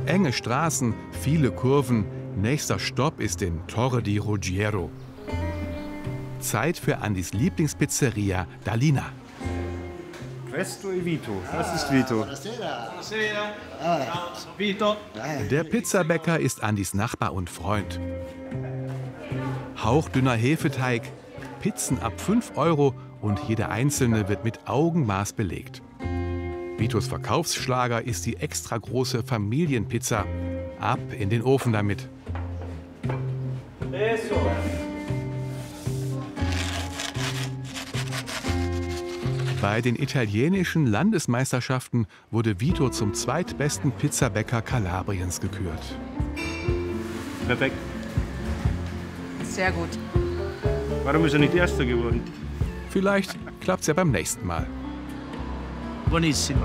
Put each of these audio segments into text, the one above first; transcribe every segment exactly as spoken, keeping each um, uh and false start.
Enge Straßen, viele Kurven. Nächster Stopp ist in Torre di Ruggiero. Zeit für Andis Lieblingspizzeria Dalina. Questo è Vito. Was ist Vito? Vito. Der Pizzabäcker ist Andis Nachbar und Freund. Hauchdünner Hefeteig, Pizzen ab fünf Euro und jede einzelne wird mit Augenmaß belegt. Vitos Verkaufsschlager ist die extra große Familienpizza. Ab in den Ofen damit. Bei den italienischen Landesmeisterschaften wurde Vito zum zweitbesten Pizzabäcker Kalabriens gekürt. Perfekt. Sehr gut. Warum ist er nicht Erster geworden? Vielleicht klappt's ja beim nächsten Mal. Buonissimo.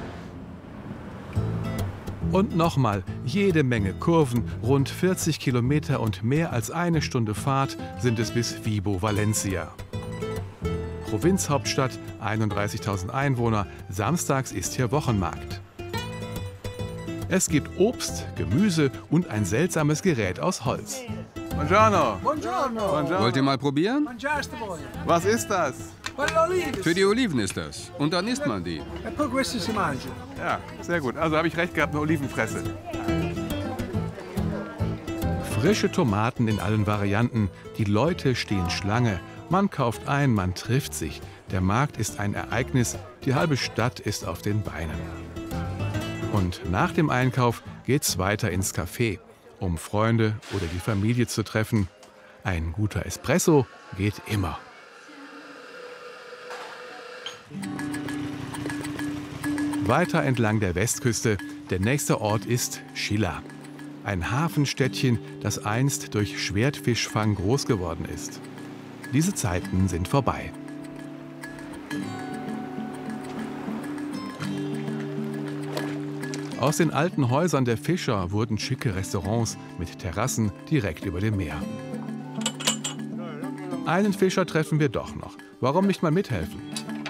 Und nochmal, jede Menge Kurven, rund vierzig Kilometer und mehr als eine Stunde Fahrt sind es bis Vibo Valentia. Provinzhauptstadt, einunddreißigtausend Einwohner, samstags ist hier Wochenmarkt. Es gibt Obst, Gemüse und ein seltsames Gerät aus Holz. Buongiorno. Buongiorno. Buongiorno. Wollt ihr mal probieren? Mangiaste voi. Was ist das? Für die Oliven ist das. Und dann isst man die. E poi questo si mangia. Ja, sehr gut. Also habe ich recht gehabt, eine Olivenfresse. Frische Tomaten in allen Varianten. Die Leute stehen Schlange. Man kauft ein, man trifft sich. Der Markt ist ein Ereignis. Die halbe Stadt ist auf den Beinen. Und nach dem Einkauf geht's weiter ins Café, um Freunde oder die Familie zu treffen. Ein guter Espresso geht immer. Weiter entlang der Westküste. Der nächste Ort ist Scilla. Ein Hafenstädtchen, das einst durch Schwertfischfang groß geworden ist. Diese Zeiten sind vorbei. Aus den alten Häusern der Fischer wurden schicke Restaurants mit Terrassen direkt über dem Meer. Einen Fischer treffen wir doch noch. Warum nicht mal mithelfen?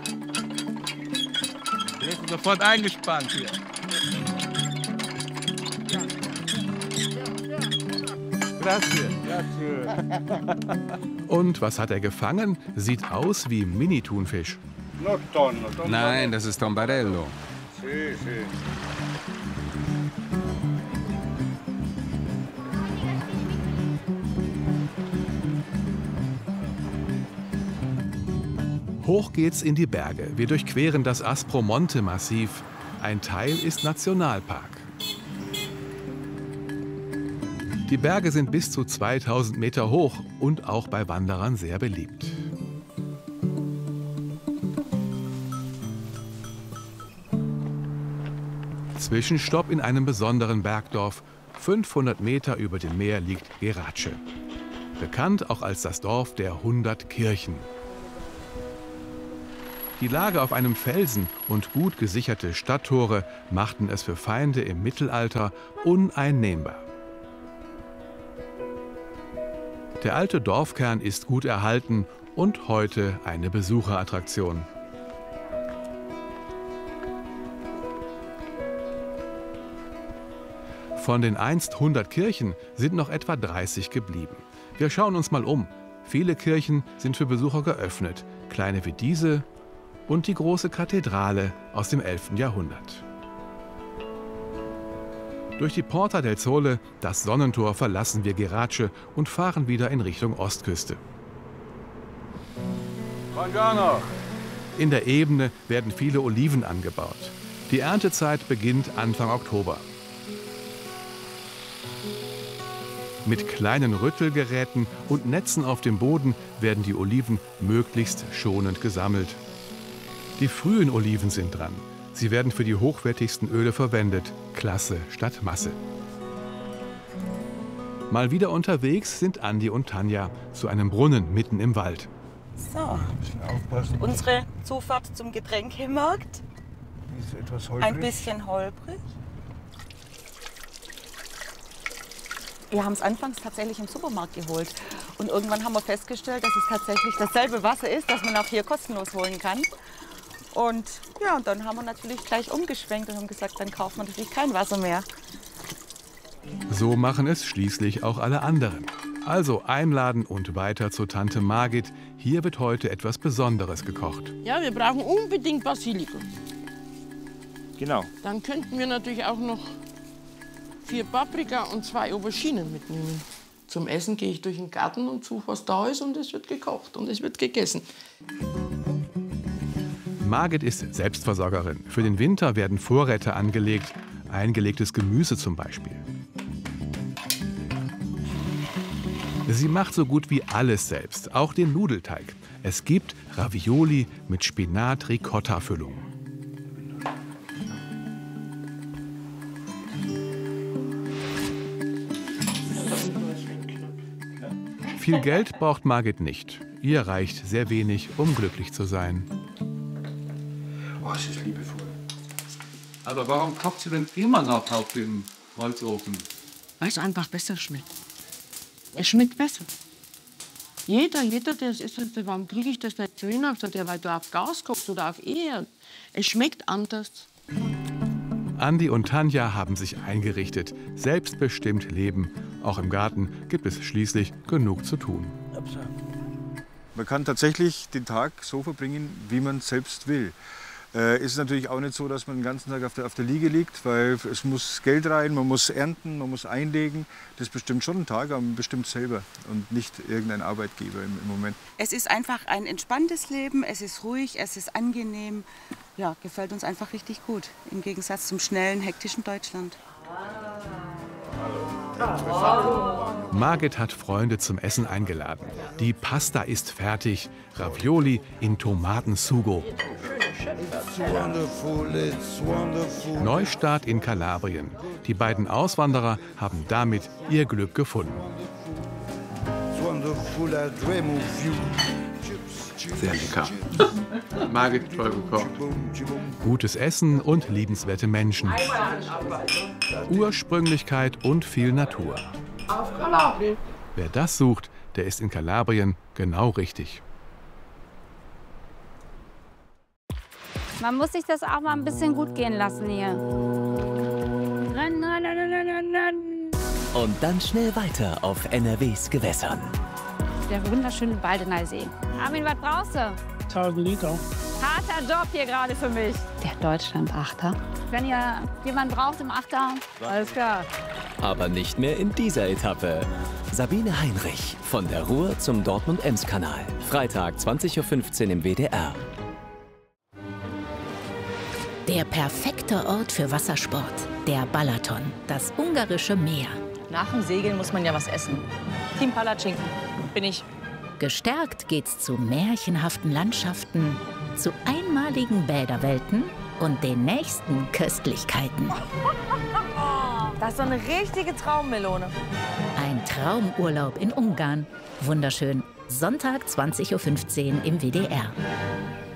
Ich bin sofort eingespannt hier. Grazie. Grazie. Und was hat er gefangen? Sieht aus wie Mini-Thunfisch. No tonno, tonno. Nein, das ist Tombarello. Sì, sì. Hoch geht's in die Berge. Wir durchqueren das Aspromonte-Massiv. Ein Teil ist Nationalpark. Die Berge sind bis zu zweitausend Meter hoch und auch bei Wanderern sehr beliebt. Zwischenstopp in einem besonderen Bergdorf. fünfhundert Meter über dem Meer liegt Gerace. Bekannt auch als das Dorf der hundert Kirchen. Die Lage auf einem Felsen und gut gesicherte Stadttore machten es für Feinde im Mittelalter uneinnehmbar. Der alte Dorfkern ist gut erhalten und heute eine Besucherattraktion. Von den einst hundert Kirchen sind noch etwa dreißig geblieben. Wir schauen uns mal um. Viele Kirchen sind für Besucher geöffnet, kleine wie diese und die große Kathedrale aus dem elften Jahrhundert. Durch die Porta del Sole, das Sonnentor, verlassen wir Gerace und fahren wieder in Richtung Ostküste. Buongiorno. In der Ebene werden viele Oliven angebaut. Die Erntezeit beginnt Anfang Oktober. Mit kleinen Rüttelgeräten und Netzen auf dem Boden werden die Oliven möglichst schonend gesammelt. Die frühen Oliven sind dran. Sie werden für die hochwertigsten Öle verwendet. Klasse statt Masse. Mal wieder unterwegs sind Andi und Tanja zu einem Brunnen mitten im Wald. So, unsere Zufahrt zum Getränkemarkt. Ist etwas holprig. Ein bisschen holprig. Wir haben es anfangs tatsächlich im Supermarkt geholt. Und irgendwann haben wir festgestellt, dass es tatsächlich dasselbe Wasser ist, das man auch hier kostenlos holen kann. Und ja, und dann haben wir natürlich gleich umgeschwenkt und haben gesagt, dann kaufen wir natürlich kein Wasser mehr. So machen es schließlich auch alle anderen. Also einladen und weiter zu Tante Margit. Hier wird heute etwas Besonderes gekocht. Ja, wir brauchen unbedingt Basilikum. Genau. Dann könnten wir natürlich auch noch vier Paprika und zwei Auberginen mitnehmen. Zum Essen gehe ich durch den Garten und suche, was da ist, und es wird gekocht und es wird gegessen. Margit ist Selbstversorgerin. Für den Winter werden Vorräte angelegt, eingelegtes Gemüse zum Beispiel. Sie macht so gut wie alles selbst, auch den Nudelteig. Es gibt Ravioli mit Spinat-Ricotta-Füllung. Viel Geld braucht Margit nicht. Ihr reicht sehr wenig, um glücklich zu sein. Oh, es ist liebevoll. Aber warum kocht sie denn immer noch auf dem Holzofen? Weil es einfach besser schmeckt. Es schmeckt besser. Jeder, jeder, der es isst, warum kriege ich das nicht so hin? Der, weil du auf Gas kochst oder auf Erde. Es schmeckt anders. Andi und Tanja haben sich eingerichtet, selbstbestimmt leben. Auch im Garten gibt es schließlich genug zu tun. Man kann tatsächlich den Tag so verbringen, wie man selbst will. Äh, ist natürlich auch nicht so, dass man den ganzen Tag auf der, auf der Liege liegt, weil es muss Geld rein, man muss ernten, man muss einlegen. Das bestimmt schon ein Tag, aber man bestimmt selber und nicht irgendein Arbeitgeber im, im Moment. Es ist einfach ein entspanntes Leben, es ist ruhig, es ist angenehm. Ja, gefällt uns einfach richtig gut, im Gegensatz zum schnellen, hektischen Deutschland. Margit hat Freunde zum Essen eingeladen. Die Pasta ist fertig, Ravioli in Tomatensugo. Neustart in Kalabrien. Die beiden Auswanderer haben damit ihr Glück gefunden. Sehr lecker. Margit, toll gekocht. Gutes Essen und liebenswerte Menschen. Ursprünglichkeit und viel Natur. Wer das sucht, der ist in Kalabrien genau richtig. Man muss sich das auch mal ein bisschen gut gehen lassen hier. Rennen, rennen, rennen, rennen, rennen. Und dann schnell weiter auf N R Ws Gewässern. Der wunderschöne Baldener See. Armin, was brauchst du? tausend Liter. Harter Job hier gerade für mich. Der Deutschland-Achter. Wenn ihr jemanden braucht im Achter, alles klar. Aber nicht mehr in dieser Etappe. Sabine Heinrich von der Ruhr zum Dortmund-Ems-Kanal. Freitag zwanzig Uhr fünfzehn im W D R. Der perfekte Ort für Wassersport. Der Balaton, das ungarische Meer. Nach dem Segeln muss man ja was essen. Team Palatschinken bin ich. Gestärkt geht's zu märchenhaften Landschaften, zu einmaligen Bäderwelten und den nächsten Köstlichkeiten. Das ist so eine richtige Traummelone. Ein Traumurlaub in Ungarn. Wunderschön. Sonntag zwanzig Uhr fünfzehn im W D R.